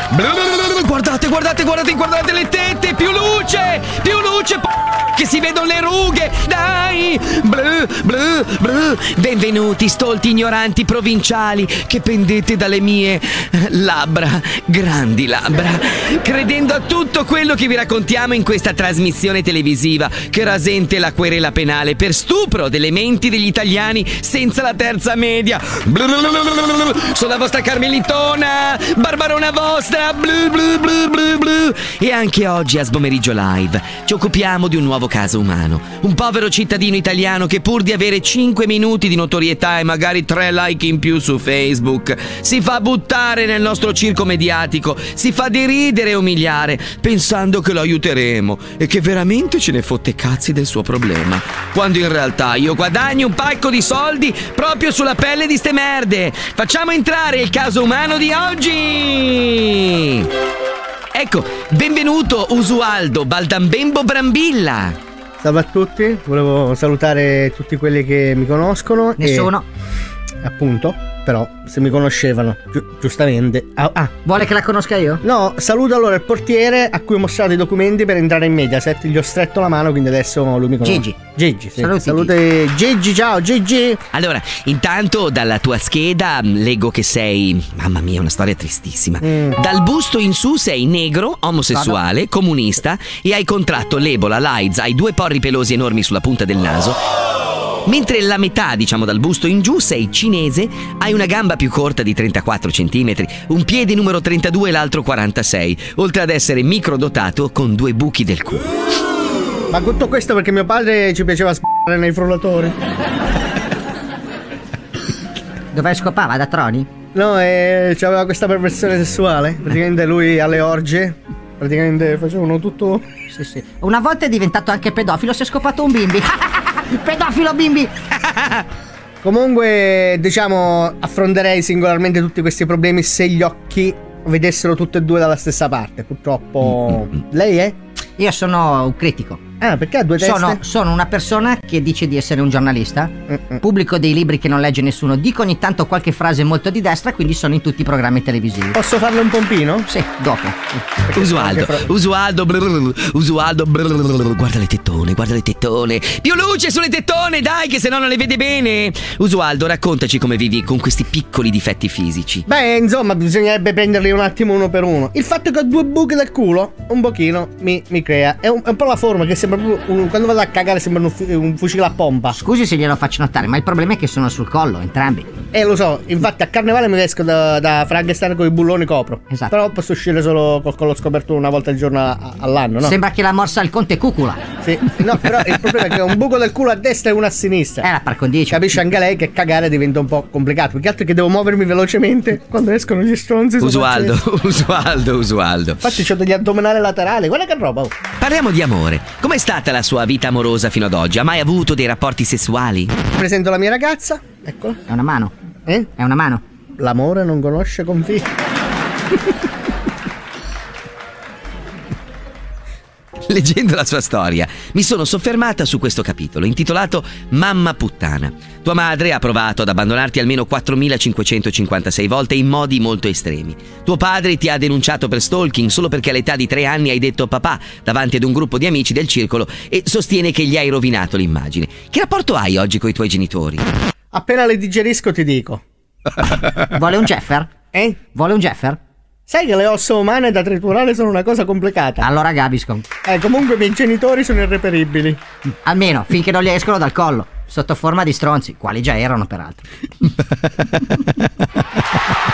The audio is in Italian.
Guardate le tette, più luce, che si vedono le rughe, dai. Benvenuti, stolti ignoranti provinciali che pendete dalle mie labbra, grandi labbra, credendo a tutto quello che vi raccontiamo in questa trasmissione televisiva che rasente la querela penale per stupro delle menti degli italiani senza la terza media. Sono la vostra Carmelitona, Barbarona vostra, E anche oggi a Sbomeriggio Live ci occupiamo di un nuovo caso umano. Un povero cittadino italiano che pur di avere 5 minuti di notorietà e magari 3 like in più su Facebook si fa buttare nel nostro circo mediatico, si fa deridere e umiliare pensando che lo aiuteremo e che veramente ce ne fotte cazzi del suo problema, quando in realtà io guadagno un pacco di soldi proprio sulla pelle di ste merde. Facciamo entrare il caso umano di oggi. Ecco, benvenuto Usualdo Baldambembo Brambilla. Salve a tutti, volevo salutare tutti quelli che mi conoscono. Nessuno. Appunto, però se mi conoscevano, giustamente. Vuole che la conosca io? No, saluto allora il portiere a cui ho mostrato i documenti per entrare in Mediaset. Gli ho stretto la mano, quindi adesso lui mi conosce. Gigi, sì. Salute Gigi, ciao Gigi. Allora, intanto dalla tua scheda leggo che sei, mamma mia, una storia tristissima. Dal busto in su sei negro, omosessuale, comunista e hai contratto l'Ebola, l'AIDS, hai 2 porri pelosi enormi sulla punta del naso. Mentre la metà, diciamo dal busto in giù, sei cinese, hai una gamba più corta di 34 centimetri, un piede numero 32 e l'altro 46, oltre ad essere microdotato con 2 buchi del culo. Ma tutto questo perché mio padre ci piaceva sparare nei frullatori. Dove scopava? Da Troni? No, c'aveva questa perversione sessuale. Praticamente lui alle orge, praticamente facevano tutto. Sì. Una volta è diventato anche pedofilo, si è scopato un bimbi. Pedofilo bimbi. Comunque, diciamo, affronterei singolarmente tutti questi problemi se gli occhi vedessero tutti e 2 dalla stessa parte. Purtroppo. Lei è? Io sono un critico. Ah, perché ha 2 teste? Sono una persona che dice di essere un giornalista, pubblico dei libri che non legge nessuno, dico ogni tanto qualche frase molto di destra, quindi sono in tutti i programmi televisivi. Posso farle un pompino? Sì, dopo. Usualdo, guarda le tettone. Più luce sulle tettone, dai, che se no non le vede bene. Usualdo, raccontaci come vivi con questi piccoli difetti fisici. Beh, insomma, bisognerebbe prenderli un attimo uno per uno. Il fatto che ho 2 buchi del culo, un pochino, mi crea. È un po' la forma che sembra quando vado a cagare sembra un fucile a pompa. Scusi se glielo faccio notare, ma il problema è che sono sul collo, entrambi. Lo so, infatti a carnevale mi vesco da Frankenstein con i bulloni copro. Esatto. Però posso uscire solo col collo scoperto una volta al giorno all'anno, no? Sembra che la morsa il conte cucula. Sì, no, però il problema è che ho un buco del culo a destra e uno a sinistra. La par condicio. Capisce anche lei che cagare diventa un po' complicato, perché altro che devo muovermi velocemente quando escono gli stronzi. Usualdo. Infatti c'ho degli addominali laterali, guarda che roba. Parliamo di amore. Com'è stata la sua vita amorosa fino ad oggi? Ha mai avuto dei rapporti sessuali? Presento la mia ragazza, eccola. È una mano. È una mano. L'amore non conosce confini. Leggendo la sua storia, mi sono soffermata su questo capitolo, intitolato Mamma puttana. Tua madre ha provato ad abbandonarti almeno 4.556 volte in modi molto estremi. Tuo padre ti ha denunciato per stalking solo perché all'età di 3 anni hai detto papà davanti ad un gruppo di amici del circolo e sostiene che gli hai rovinato l'immagine. Che rapporto hai oggi coi tuoi genitori? Appena le digerisco ti dico. Vuole un Jeffer? Vuole un Jeffer? Sai che le ossa umane da triturare sono una cosa complicata. Allora Gaviscon. Comunque i miei genitori sono irreperibili. Almeno finché non li escono dal collo, sotto forma di stronzi, quali già erano peraltro.